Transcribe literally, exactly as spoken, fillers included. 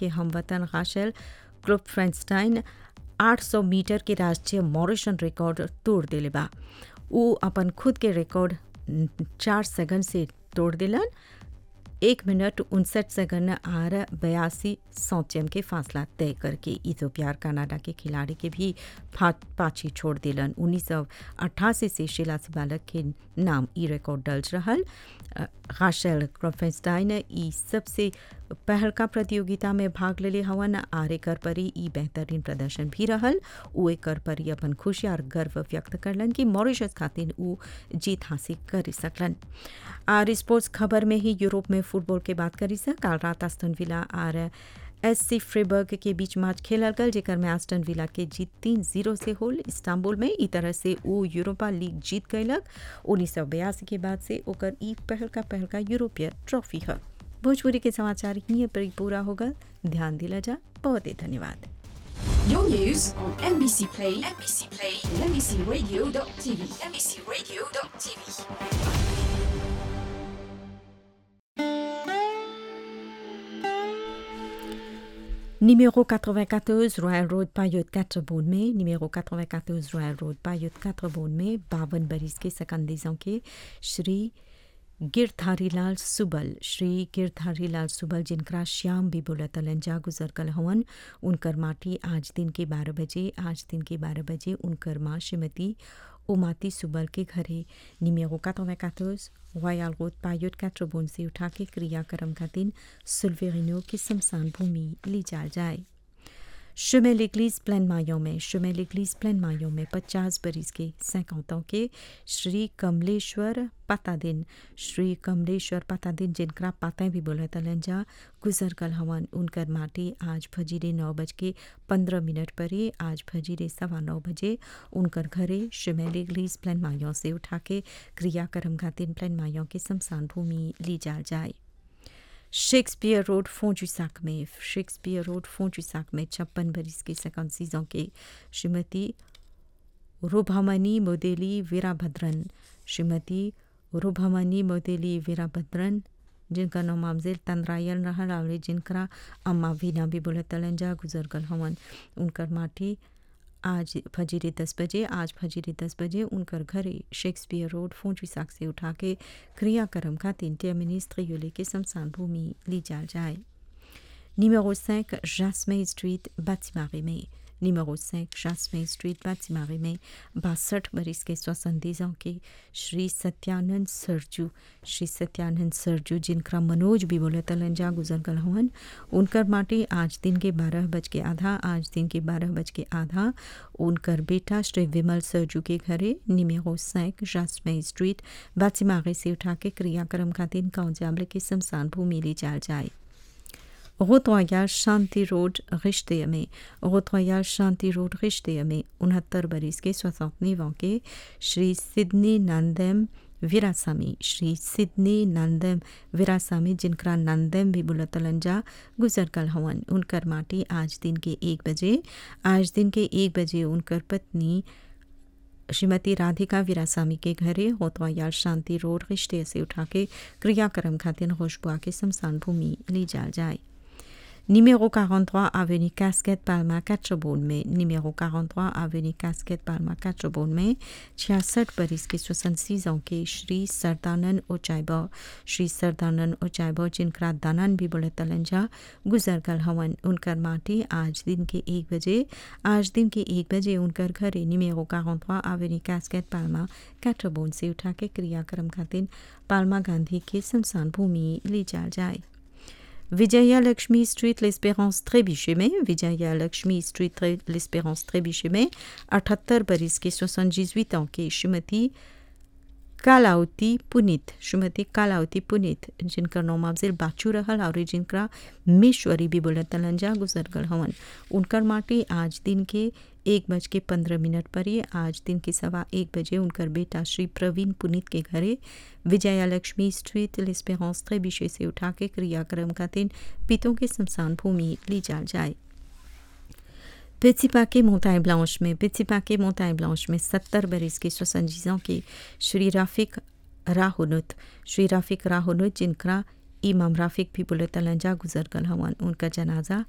के हमवतन राशेल क्लोपफ्रेंस्टाइन आठ सौ मीटर के राष्ट्रीय मॉरिशन रिकॉर्ड तोड़ दिले बा। उ अपन खुद के रिकॉर्ड चार सेकंड से तोड़ दिलन। एक मिनट उनसठ सेकंड आर बयासी सौतियम के फासला तय करके इथियोपिया कनाडा के खिलाड़ी के भी पाछी छोड़ दिलन। उन्नीस सौ अट्ठासी से शीला बालक के नाम ई रिकॉर्ड दर्ज रहल। राशेल क्लोपफ्रेंस्टाइन ई सबसे पहलका प्रतियोगिता में भाग लेले हवन आर एकर परी ई बेहतरीन प्रदर्शन भी रहल। उ एकर परी अपन खुशी और गर्व व्यक्त करलन कि मॉरिशस खातिर उ जीत हासिल कर सकलन। आर स्पोर्ट्स खबर में ही यूरोप में फुटबॉल के बात करी सा। काल रात एस्टन विला और एससी फ्रीबर्ग के बीच मैच खेलल गल, जेकर में एस्टन विला के जीत तीन जीरो से होल इस्तांबुल में। ई तरह से उ यूरोपा लीग जीत गयलक। उन्नीस सौ बयासी के बाद से ओकर ई पहल का पहल का यूरोपीय ट्रॉफी है। भोजपुरी के समाचार यहीं पर पूरा होगा। ध्यान दिला जा। बहुत ही धन्यवाद। Your news on M B C Play, M B C Play, M B C Radio dot T V, M B C Radio dot T V. Numéro quatre-vingt-quatorze Royal Road Payot quatre Bonne में, numéro quatre-vingt-quatorze Royal Road Payot quatre Bonne में बावन बरिस के सकंदीजों के श्री गिरधारीलाल सुबल श्री गिरधारीलाल सुबल जिनका श्याम भी बोलतलन जा गुजर कल हवन। उनकर माटी आज दिन के बारह बजे आज दिन के बारह बजे उनकर माँ श्रीमती उमाती सुबल के घरे निमेरो quatre-vingt-quatorze रॉयल रोड पायोट कैट्रोबोन से उठा के क्रियाक्रम का दिन सुल्वेरिनो की शमशान भूमि ली जा जाए। chemin l'église pleine maillon में chemin l'église pleine maillon में पचास बरिस के cinquante ans के श्री कमलेश्वर पतादिन श्री कमलेश्वर पतादिन जिनका पाता भी बोला तलंजा गुजर कल हवन। उनकर माटी आज फजीरे नौ बज के पंद्रह मिनट पर ही आज फजीरे सवा नौ बजे उनकर घरे chemin l'église pleine maillon से उठा के क्रियाक्रम का दिन pleine maillon के शमशान भूमि ली जा जाए। शेक्सपियर रोड फोंजुसाक में शेक्सपियर रोड फोंजुसाक में छप्पन बरिस के सैंतालीस ans के श्रीमती रुभामणि मोदेली वीराभद्रन श्रीमती रुभामणि मोदेली वीराभद्रन जिनका नाम आमजेल तंद्रायल रहल और जिनका अम्मा वीना भी बोले तलंजा गुजर गल हवन। उनकर माटी आज फजीरे दस बजे आज फजीरे दस बजे उनकर घरे शेक्सपियर रोड फोंजुसाक से उठा के क्रियाक्रम का तीन टर्मिनस त्रियोले के शमशान भूमि ली जा जाए। numéro cinq Jasmin Street Batimaré में numéro cinq Jasmin Street Batimaré में बासठ बरिस के सोixante-dix ans के श्री सत्यानंद सरजू श्री सत्यानंद सरजू जिनका मनोज भी बोले तलंजा गुजर गल हवन। उनकर माटी आज दिन के बारह बज के आधा आज दिन के बारह बज के आधा उनकर बेटा श्री विमल सरजू के घरे numéro cinq Jasmin Street Batimaré से उठा के क्रियाक्रम का दिन काउंजाबले के शमशान भूमि ली जा जाए। रोड रॉयल शांति रोड रिश्ते में रोड रॉयल शांति रोड रिश्ते में उनहत्तर बरिस के soixante-neuf ans के श्री सिडनी नंदम वीरासामी श्री सिडनी नंदम वीरासामी जिनका नंदम भी बुलतलंजा गुजर कल हवन। उनकर माटी आज दिन के एक बजे आज दिन के एक बजे उनकर पत्नी श्रीमती राधिका वीरासामी के घरे होतवायाल शांति रोड रिश्ते से उठा के क्रियाक्रम खातिर खुशबुआ के शमशान भूमि ली जा जाए। numéro quarante-trois avenue Casquette Palma quatre Bonne में numéro quarante-trois avenue Casquette Palma quatre Bonne में छियासठ बरिस के soixante-six ans के श्री सरदानंद ओचाइबो श्री सरदानंद ओचाइबो जिनका दानन भी बोले तलंजा गुजर गल हवन। उनकर माटी आज दिन के एक बजे आज दिन के एक बजे उनकर घरे numéro quarante-trois avenue Casquette Palma quatre Bonne से उठा के क्रियाक्रम खातिर पाल्मा गांधी के शमशान भूमि ली जा जाए। Vijaya Lakshmi street l'Espérance Trébuchet में Vijaya Lakshmi street l'Espérance Trébuchet में अठहत्तर बरिस के soixante-dix-huit ans के श्रीमती कालावती पुनीत श्रीमती कालावती पुनीत जिनका नाम अफजल बाचू रहल और जिनका मेश्वरी भी बोले तलंजा गुजर गल हवन। उनकर माटी आज दिन के एक बज के पंद्रह मिनट पर ही आज दिन के सवा एक बजे उनकर बेटा श्री प्रवीण पुनीत के घरे Vijaya Lakshmi street l'Espérance Trébuchet से उठा के क्रियाक्रम का दिन पितों के शमशान भूमि ली जा जाए। Petit Paquet Montagne Blanche में Petit Paquet Montagne Blanche में सत्तर बरिस के soixante-dix ans के श्री राफिक राहुनुत श्री राफिक राहुनुत जिनका इमाम राफिक भी बोले तलंजा गुजर गल हवन। उनका जनाजा